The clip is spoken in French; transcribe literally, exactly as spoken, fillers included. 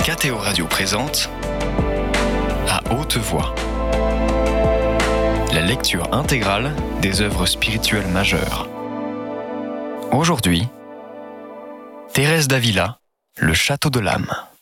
K T O Radio présente À haute voix, la lecture intégrale des œuvres spirituelles majeures. Aujourd'hui, Thérèse d'Avila, Le château de l'âme.